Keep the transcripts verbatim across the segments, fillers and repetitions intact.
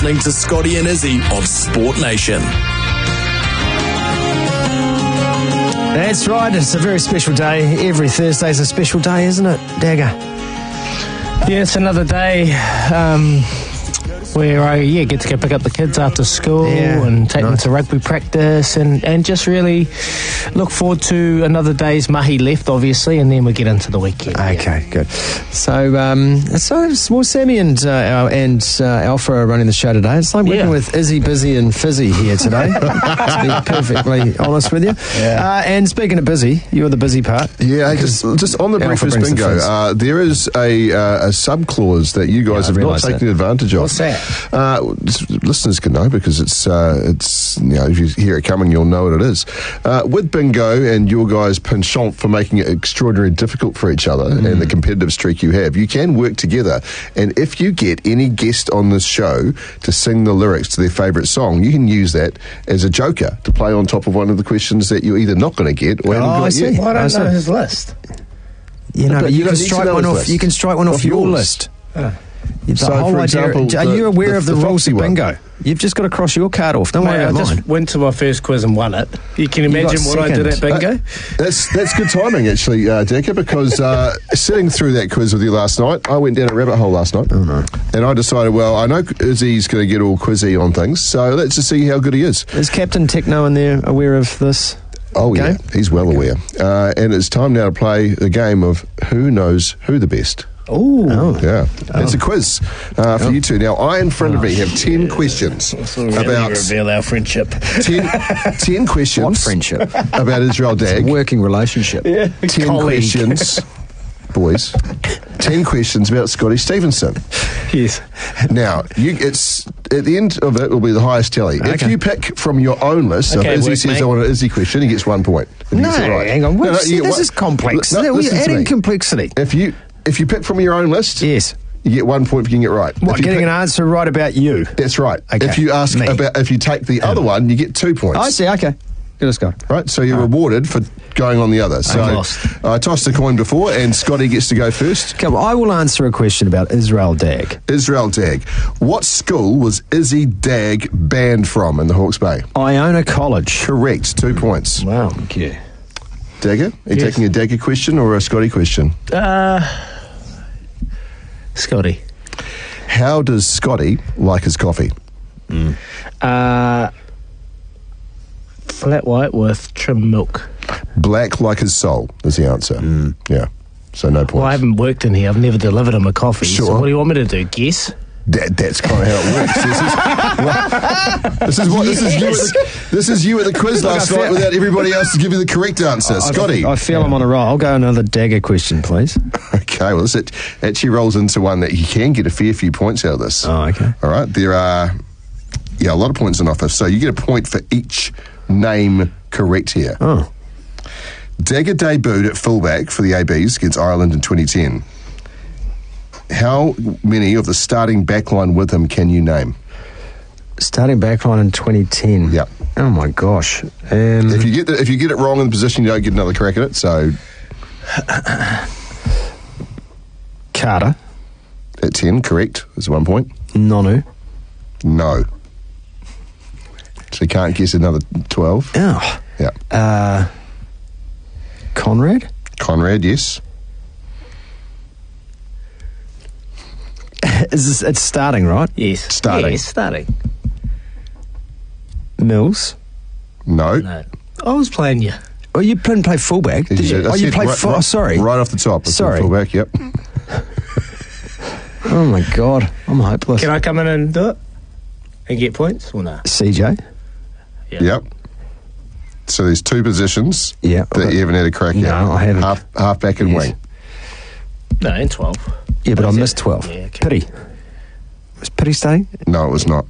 listening to Scotty and Izzy of Sport Nation. That's right, it's a very special day. Every Thursday is a special day, isn't it, Dagger? Yeah, it's another day um, where I yeah get to go pick up the kids after school Yeah, and take nice. them to rugby practice and, and just really look forward to another day's mahi left, obviously, and then we get into the weekend. Okay, good. So, um, so well, Sammy and uh, our, and uh, Alpha are running the show today. It's like working Yeah. with Izzy, Busy, and Fizzy here today. To be perfectly honest with you. Yeah. Uh, and speaking of busy, you're the busy part. Yeah, hey, just, just on the Alpha breakfast brings the bingo, fizz. uh, there is a, uh, a sub-clause that you guys I have not realise taken that. advantage of. What's that? Uh, just- listeners can know because it's, uh, it's you know, if you hear it coming, you'll know what it is. Uh, with bingo and your guys' penchant for making it extraordinarily difficult for each other Mm. and the competitive streak you have, you can work together. And if you get any guest on this show to sing the lyrics to their favourite song, you can use that as a joker to play on top of one of the questions that you're either not going to get or haven't Oh, got I see. yet. Well, I don't I see. know his list. You know, But but you you can don't need to strike know one his off. list. You can strike one off, Off your yours. list. The So, whole for idea. example, are the- you aware the- of the, the rules Foxy of one. bingo? You've just got to cross your card off. Don't Mate, worry I about just mine. went to my first quiz and won it. You can You got imagine what I did at second. bingo? That's that's good timing, actually, uh, Decker, because uh, sitting through that quiz with you last night, I went down a rabbit hole last night. Oh, no. And I decided, well, I know Izzy's going to get all quizzy on things, so let's just see how good he is. Is Captain Techno in there aware of this? Oh, Okay. yeah, he's well aware. Uh, and it's time now to play the game of who knows who the best. Ooh. Oh. Yeah, it's a quiz uh, for you two. Now, I in front of me have ten questions Really about reveal our friendship. ten, ten questions What friendship? about Israel Dag. Working relationship. ten Colleague. questions, boys. Ten questions about Scotty Stevenson. Yes. Now, you, it's at the end of it will be the highest tally. If Okay. you pick from your own list, so Okay, if Izzy work, says mate. I want an Izzy question, he gets one point. If he No, gets it right. hang on. No, no, See, you get this one- is complex. No, We're listen to adding me. complexity. If you if you pick from your own list, Yes. you get one point for getting it right. What, If you getting pick- an answer right about you? That's right. Okay. If you ask Me. about, if you take the other one, you get two points. I see, okay. Good, let's go. Right, so you're rewarded for going on the other. So lost. I tossed the coin before, and Scotty gets to go first. Come on, I will answer a question about Israel Dag. Israel Dag. What school was Izzy Dag banned from in the Hawke's Bay? Iona College. Correct, two points. Wow. Thank you. Dagger? Are you Yes. taking a Dagger question or a Scotty question? Uh, Scotty. How does Scotty like his coffee? Uh, flat white with trim milk. Black like his soul is the answer. Yeah, so no points. Well, I haven't worked in here. I've never delivered him a coffee. Sure. So what do you want me to do? Guess? That, that's kind of how it works. This is, well, this is what this is you. At the, this is you at the quiz last I night feel- without everybody else to give you the correct answer. Scotty. I, I feel I'm on a roll. I'll go another Dagger question, please. Okay, well, this it actually rolls into one that you can get a fair few points out of this. Oh, okay. All right, there are yeah a lot of points on offer, so you get a point for each name correct here. Oh. Dagger debuted at fullback for the A Bs against Ireland in twenty ten. How many of the starting backline with him can you name? Starting backline in twenty ten. Yep. Oh, my gosh. Um, If you get the, if you get it wrong in the position, you don't get another crack at it. So Carter. at ten, correct. Is one point. Nonu. No. So you can't guess another twelve. Oh. Yeah. Uh, Conrad. Conrad, yes. Is this, it's starting, right? Yes. Starting. Yes, starting. Mills. No. No. I was playing you. Oh, you didn't play fullback, did you? I Oh, you said played right, full. right, Oh, sorry. Right off the top. I said Sorry. Fullback, yep. Oh, my God. I'm hopeless. Can I come in and do it? And get points or no? C J. Yeah. Yep. So there's two positions Yeah. that you haven't had a crack No, at. I haven't. Half, half back and Yes. wing. No, and twelve. Yeah, but I Is it? missed twelve. Yeah, okay. Pity. Was Pity starting? No, it was not.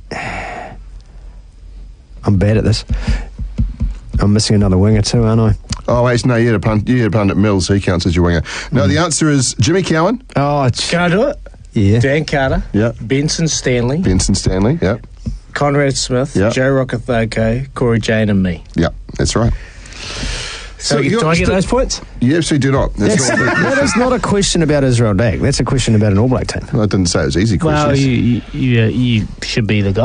I'm bad at this. I'm missing another winger too, aren't I? Oh, wait, no, you had a punt, you had a punt at Mills, so he counts as your winger. No, the answer is Jimmy Cowan. Oh, it's, Can I do it? yeah. Dan Carter. Yeah. Benson Stanley. Benson Stanley, yeah. Conrad Smith. Yeah. Joe Rockethoko. Corey Jane and me. Yeah, that's right. So, you're do I get still- those points? You absolutely do not. That's That's, not that is not a question about Israel Dag. That's a question about an All Black team. I didn't say it was easy questions. Well, you, you, you, you should be the guy.